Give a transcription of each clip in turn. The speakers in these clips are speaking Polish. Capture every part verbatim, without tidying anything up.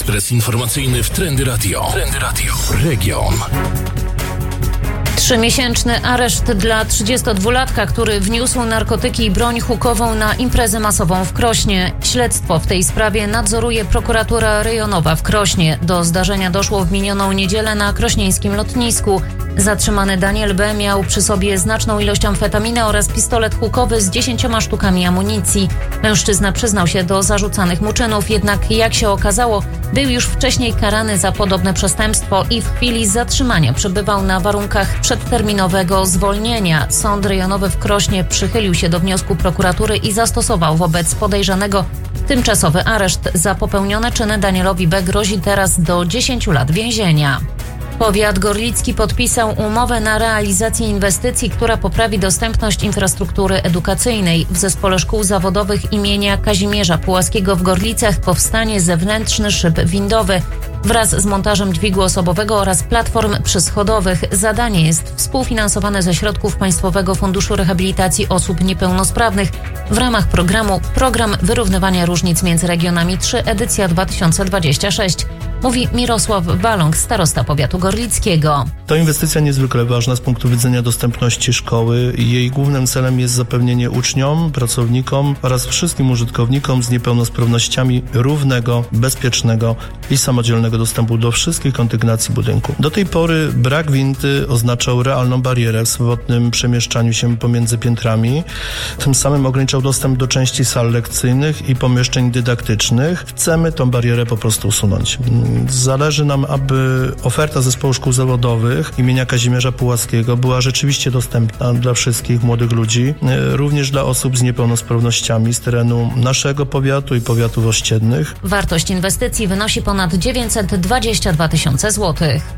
Ekspres informacyjny w Trendy Radio. Trendy Radio. Region. Trzymiesięczny areszt dla trzydziestodwulatka, który wniósł narkotyki i broń hukową na imprezę masową w Krośnie. Śledztwo w tej sprawie nadzoruje prokuratura rejonowa w Krośnie. Do zdarzenia doszło w minioną niedzielę na krośnieńskim lotnisku. Zatrzymany Daniel B. miał przy sobie znaczną ilość amfetaminy oraz pistolet hukowy z dziesięcioma sztukami amunicji. Mężczyzna przyznał się do zarzucanych mu czynów, jednak jak się okazało, był już wcześniej karany za podobne przestępstwo i w chwili zatrzymania przebywał na warunkach przedterminowego zwolnienia. Sąd rejonowy w Krośnie przychylił się do wniosku prokuratury i zastosował wobec podejrzanego tymczasowy areszt. Za popełnione czyny Danielowi B. grozi teraz do dziesięciu lat więzienia. Powiat gorlicki podpisał umowę na realizację inwestycji, która poprawi dostępność infrastruktury edukacyjnej. W Zespole Szkół Zawodowych imienia Kazimierza Pułaskiego w Gorlicach powstanie zewnętrzny szyb windowy wraz z montażem dźwigu osobowego oraz platform przyschodowych. Zadanie jest współfinansowane ze środków Państwowego Funduszu Rehabilitacji Osób Niepełnosprawnych w ramach programu Program Wyrównywania Różnic między Regionami trzy, edycja dwa tysiące dwudziesty szósty. Mówi Mirosław Waląg, starosta powiatu gorlickiego. To inwestycja niezwykle ważna z punktu widzenia dostępności szkoły. Jej głównym celem jest zapewnienie uczniom, pracownikom oraz wszystkim użytkownikom z niepełnosprawnościami równego, bezpiecznego i samodzielnego dostępu do wszystkich kondygnacji budynku. Do tej pory brak windy oznaczał realną barierę w swobodnym przemieszczaniu się pomiędzy piętrami. Tym samym ograniczał dostęp do części sal lekcyjnych i pomieszczeń dydaktycznych. Chcemy tą barierę po prostu usunąć. Zależy nam, aby oferta Zespołu Szkół Zawodowych imienia Kazimierza Pułaskiego była rzeczywiście dostępna dla wszystkich młodych ludzi, również dla osób z niepełnosprawnościami z terenu naszego powiatu i powiatów ościennych. Wartość inwestycji wynosi ponad dziewięćset dwadzieścia dwa tysiące złotych.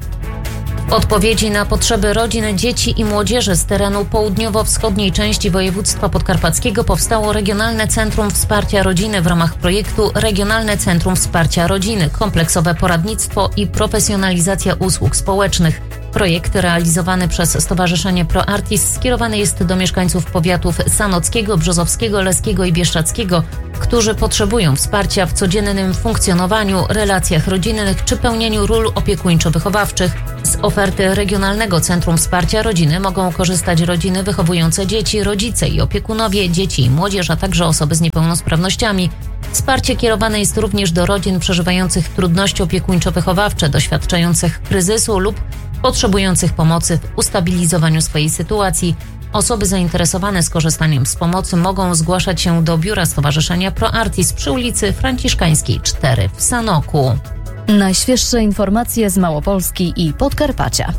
W odpowiedzi na potrzeby rodzin, dzieci i młodzieży z terenu południowo-wschodniej części województwa podkarpackiego powstało Regionalne Centrum Wsparcia Rodziny w ramach projektu Regionalne Centrum Wsparcia Rodziny, kompleksowe poradnictwo i profesjonalizacja usług społecznych. Projekt realizowany przez Stowarzyszenie ProArtis skierowany jest do mieszkańców powiatów sanockiego, brzozowskiego, leskiego i bieszczadzkiego, którzy potrzebują wsparcia w codziennym funkcjonowaniu, relacjach rodzinnych czy pełnieniu ról opiekuńczo-wychowawczych. Z oferty Regionalnego Centrum Wsparcia Rodziny mogą korzystać rodziny wychowujące dzieci, rodzice i opiekunowie, dzieci i młodzież, a także osoby z niepełnosprawnościami. Wsparcie kierowane jest również do rodzin przeżywających trudności opiekuńczo-wychowawcze, doświadczających kryzysu lub potrzebujących pomocy w ustabilizowaniu swojej sytuacji. Osoby zainteresowane skorzystaniem z pomocy mogą zgłaszać się do biura Stowarzyszenia ProArtis przy ulicy Franciszkańskiej cztery w Sanoku. Najświeższe informacje z Małopolski i Podkarpacia.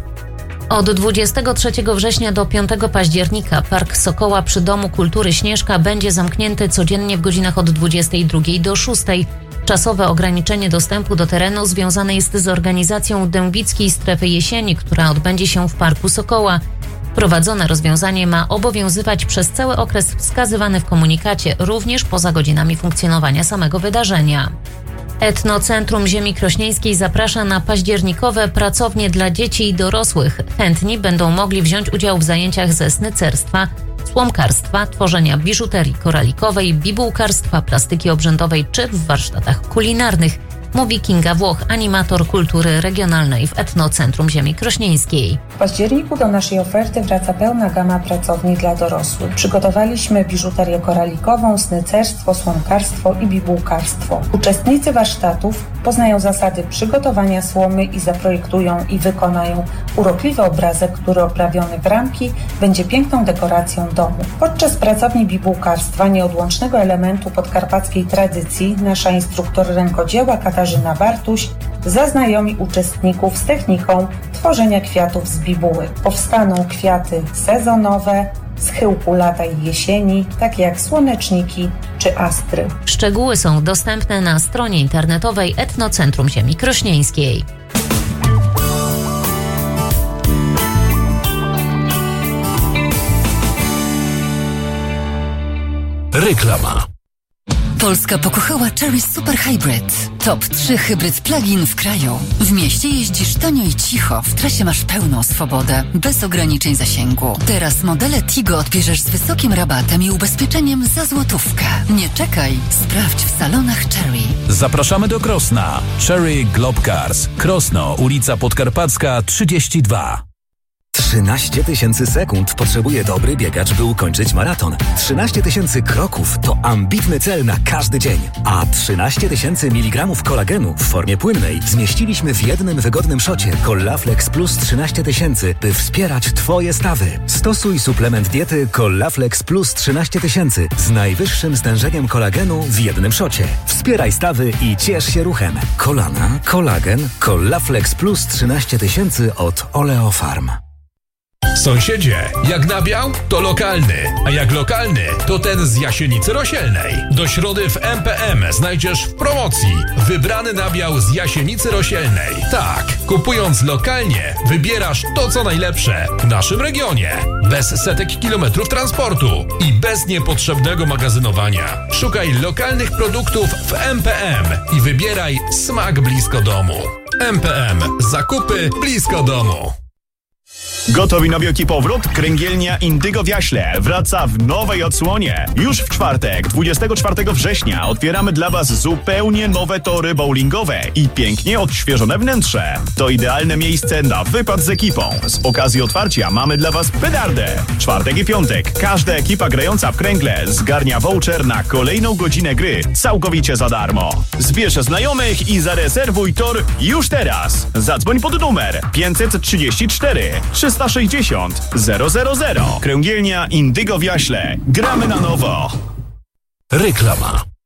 Od dwudziestego trzeciego września do piątego października Park Sokoła przy Domu Kultury Śnieżka będzie zamknięty codziennie w godzinach od dwudziestej drugiej do szóstej. Czasowe ograniczenie dostępu do terenu związane jest z organizacją Dębickiej Strefy Jesieni, która odbędzie się w Parku Sokoła. Wprowadzone rozwiązanie ma obowiązywać przez cały okres wskazywany w komunikacie, również poza godzinami funkcjonowania samego wydarzenia. Etnocentrum Ziemi Krośnieńskiej zaprasza na październikowe pracownie dla dzieci i dorosłych. Chętni będą mogli wziąć udział w zajęciach ze snycerstwa, słomkarstwa, tworzenia biżuterii koralikowej, bibułkarstwa, plastyki obrzędowej czy w warsztatach kulinarnych, mówi Kinga Włoch, animator kultury regionalnej w Etnocentrum Ziemi Krośnieńskiej. W październiku do naszej oferty wraca pełna gama pracowni dla dorosłych. Przygotowaliśmy biżuterię koralikową, snycerstwo, słomkarstwo i bibułkarstwo. Uczestnicy warsztatów poznają zasady przygotowania słomy i zaprojektują i wykonają urokliwy obrazek, który oprawiony w ramki będzie piękną dekoracją domu. Podczas pracowni bibułkarstwa, nieodłącznego elementu podkarpackiej tradycji, nasza instruktor rękodzieła Katarzyna Bartuś zaznajomi uczestników z techniką tworzenia kwiatów z bibuły. Powstaną kwiaty sezonowe, z chyłku lata i jesieni, takie jak słoneczniki czy astry. Szczegóły są dostępne na stronie internetowej Etnocentrum Ziemi Krośnieńskiej. Reklama. Polska pokochała Chery Super Hybrid. Top trzy hybryd plug-in w kraju. W mieście jeździsz tanio i cicho, w trasie masz pełną swobodę, bez ograniczeń zasięgu. Teraz modele Tigo odbierzesz z wysokim rabatem i ubezpieczeniem za złotówkę. Nie czekaj, sprawdź w salonach Chery. Zapraszamy do Krosna. Cherry Globe Cars. Krosno, ulica Podkarpacka trzydzieści dwa. trzynaście tysięcy sekund potrzebuje dobry biegacz, by ukończyć maraton. trzynaście tysięcy kroków to ambitny cel na każdy dzień. A trzynaście tysięcy miligramów kolagenu w formie płynnej zmieściliśmy w jednym wygodnym szocie Collaflex Plus trzynaście tysięcy, by wspierać Twoje stawy. Stosuj suplement diety Collaflex Plus trzynaście tysięcy z najwyższym stężeniem kolagenu w jednym szocie. Wspieraj stawy i ciesz się ruchem. Kolana, kolagen, Collaflex Plus trzynaście tysięcy od Oleofarm. Sąsiedzie, jak nabiał, to lokalny, a jak lokalny, to ten z Jasienicy Rosielnej. Do środy w M P M znajdziesz w promocji wybrany nabiał z Jasienicy Rosielnej. Tak, kupując lokalnie, wybierasz to, co najlepsze w naszym regionie. Bez setek kilometrów transportu i bez niepotrzebnego magazynowania. Szukaj lokalnych produktów w M P M i wybieraj smak blisko domu. M P M. Zakupy blisko domu. Gotowi na wielki powrót? Kręgielnia Indygo w Jaśle wraca w nowej odsłonie. Już w czwartek, dwudziestego czwartego września, otwieramy dla Was zupełnie nowe tory bowlingowe i pięknie odświeżone wnętrze. To idealne miejsce na wypad z ekipą. Z okazji otwarcia mamy dla Was petardę. Czwartek i piątek. Każda ekipa grająca w kręgle zgarnia voucher na kolejną godzinę gry całkowicie za darmo. Zbierz znajomych i zarezerwuj tor już teraz. Zadzwoń pod numer pięćset trzydzieści cztery trzysta sześćdziesiąt zero zero zero. Kręgielnia Indygo w Jaśle. Gramy na nowo. Reklama.